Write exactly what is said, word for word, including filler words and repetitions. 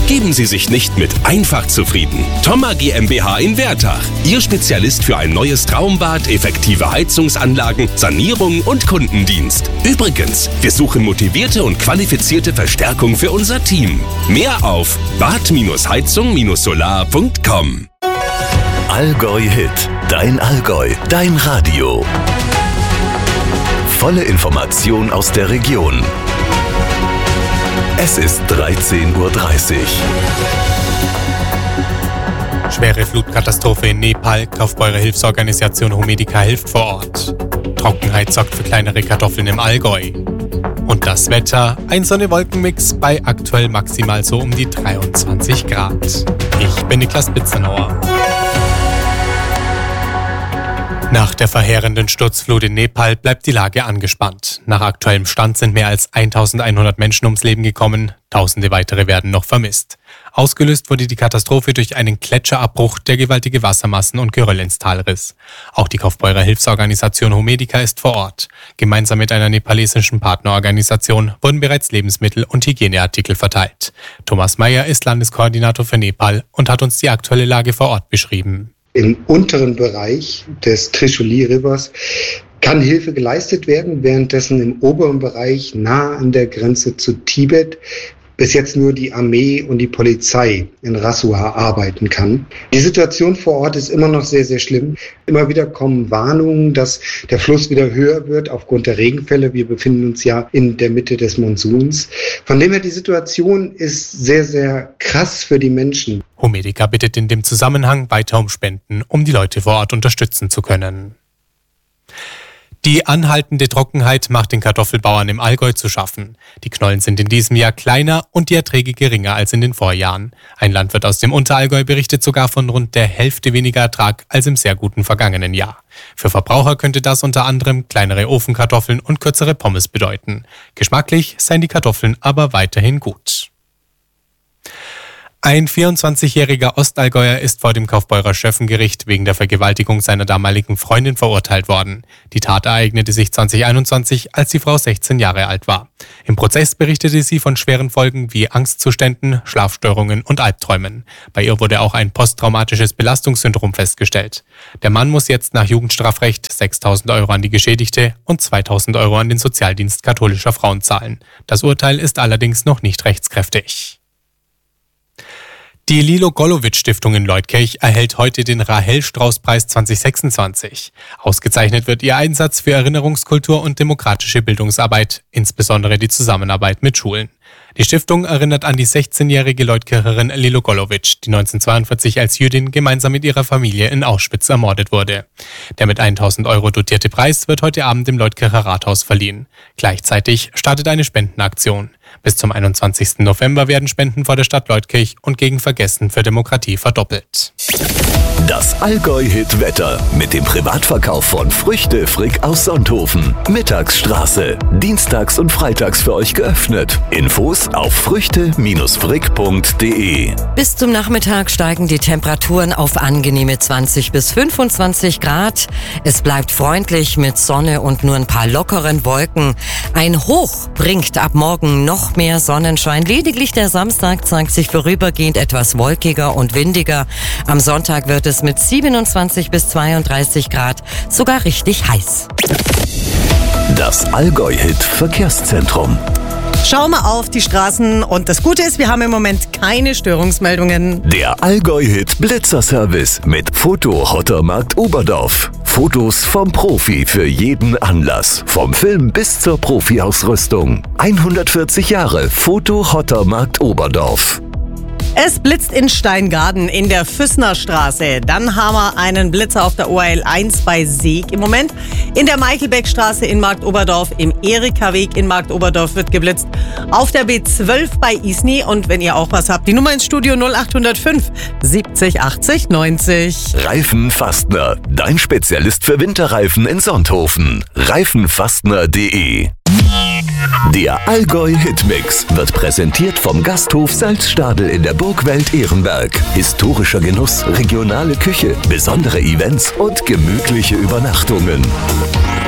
Geben Sie sich nicht mit einfach zufrieden. Thoma GmbH in Wertach. Ihr Spezialist für ein neues Traumbad, effektive Heizungsanlagen, Sanierung und Kundendienst. Übrigens, wir suchen motivierte und qualifizierte Verstärkung für unser Team. Mehr auf bad Heizung solar punkt com. Allgäu Hit. Dein Allgäu. Dein Radio. Volle Information aus der Region. Es ist dreizehn Uhr dreißig. Schwere Flutkatastrophe in Nepal. Kaufbeurer Hilfsorganisation Homedica hilft vor Ort. Trockenheit sorgt für kleinere Kartoffeln im Allgäu. Und das Wetter, ein Sonne-Wolken-Mix bei aktuell maximal so um die dreiundzwanzig Grad. Ich bin Niklas Bitzenauer. Nach der verheerenden Sturzflut in Nepal bleibt die Lage angespannt. Nach aktuellem Stand sind mehr als eintausendeinhundert Menschen ums Leben gekommen, tausende weitere werden noch vermisst. Ausgelöst wurde die Katastrophe durch einen Gletscherabbruch, der gewaltige Wassermassen und Geröll ins Tal riss. Auch die Kaufbeurer Hilfsorganisation Homedica ist vor Ort. Gemeinsam mit einer nepalesischen Partnerorganisation wurden bereits Lebensmittel und Hygieneartikel verteilt. Thomas Meyer ist Landeskoordinator für Nepal und hat uns die aktuelle Lage vor Ort beschrieben. Im unteren Bereich des Trishuli Rivers kann Hilfe geleistet werden, währenddessen im oberen Bereich nah an der Grenze zu Tibet bis jetzt nur die Armee und die Polizei in Rasua arbeiten kann. Die Situation vor Ort ist immer noch sehr, sehr schlimm. Immer wieder kommen Warnungen, dass der Fluss wieder höher wird aufgrund der Regenfälle. Wir befinden uns ja in der Mitte des Monsuns. Von dem her, die Situation ist sehr, sehr krass für die Menschen. Homedica bittet in dem Zusammenhang weiter um Spenden, um die Leute vor Ort unterstützen zu können. Die anhaltende Trockenheit macht den Kartoffelbauern im Allgäu zu schaffen. Die Knollen sind in diesem Jahr kleiner und die Erträge geringer als in den Vorjahren. Ein Landwirt aus dem Unterallgäu berichtet sogar von rund der Hälfte weniger Ertrag als im sehr guten vergangenen Jahr. Für Verbraucher könnte das unter anderem kleinere Ofenkartoffeln und kürzere Pommes bedeuten. Geschmacklich seien die Kartoffeln aber weiterhin gut. Ein vierundzwanzigjähriger Ostallgäuer ist vor dem Kaufbeurer Schöffengericht wegen der Vergewaltigung seiner damaligen Freundin verurteilt worden. Die Tat ereignete sich zweitausendeinundzwanzig, als die Frau sechzehn Jahre alt war. Im Prozess berichtete sie von schweren Folgen wie Angstzuständen, Schlafstörungen und Albträumen. Bei ihr wurde auch ein posttraumatisches Belastungssyndrom festgestellt. Der Mann muss jetzt nach Jugendstrafrecht sechstausend Euro an die Geschädigte und zweitausend Euro an den Sozialdienst katholischer Frauen zahlen. Das Urteil ist allerdings noch nicht rechtskräftig. Die Lilo-Golowitsch-Stiftung in Leutkirch erhält heute den Rahel-Strauß-Preis zwanzig sechsundzwanzig. Ausgezeichnet wird ihr Einsatz für Erinnerungskultur und demokratische Bildungsarbeit, insbesondere die Zusammenarbeit mit Schulen. Die Stiftung erinnert an die sechzehnjährige Leutkircherin Lilo Golowitsch, die neunzehnhundertzweiundvierzig als Jüdin gemeinsam mit ihrer Familie in Auschwitz ermordet wurde. Der mit tausend Euro dotierte Preis wird heute Abend im Leutkircher Rathaus verliehen. Gleichzeitig startet eine Spendenaktion. Bis zum einundzwanzigsten November werden Spenden vor der Stadt Leutkirch und gegen Vergessen für Demokratie verdoppelt. Das Allgäu-Hit-Wetter mit dem Privatverkauf von Früchte Frick aus Sonthofen. Mittagsstraße. Dienstags und freitags für euch geöffnet. Infos auf früchte frick punkt de. Bis zum Nachmittag steigen die Temperaturen auf angenehme zwanzig bis fünfundzwanzig Grad. Es bleibt freundlich mit Sonne und nur ein paar lockeren Wolken. Ein Hoch bringt ab morgen noch mehr Sonnenschein. Lediglich der Samstag zeigt sich vorübergehend etwas wolkiger und windiger. Am Sonntag wird es mit siebenundzwanzig bis zweiunddreißig Grad sogar richtig heiß. Das Allgäu-Hit Verkehrszentrum. Schau mal auf die Straßen und das Gute ist, wir haben im Moment keine Störungsmeldungen. Der Allgäu-Hit Blitzerservice mit Foto Hottermarkt Oberdorf. Fotos vom Profi für jeden Anlass. Vom Film bis zur Profi-Ausrüstung. hundertvierzig Jahre Foto Hottermarkt Oberdorf. Es blitzt in Steingaden in der Füssnerstraße. Dann haben wir einen Blitzer auf der O R L eins bei Seeg im Moment. In der Meichelbeckstraße in Marktoberdorf, im Erika-Weg in Marktoberdorf wird geblitzt. Auf der B zwölf bei Isny. Und wenn ihr auch was habt, die Nummer ins Studio null acht null fünf siebzig achtzig neunzig. Reifenfastner, dein Spezialist für Winterreifen in Sonthofen. reifenfastner punkt de. Der Allgäu-Hitmix wird präsentiert vom Gasthof Salzstadel in der Burgwelt Ehrenberg. Historischer Genuss, regionale Küche, besondere Events und gemütliche Übernachtungen.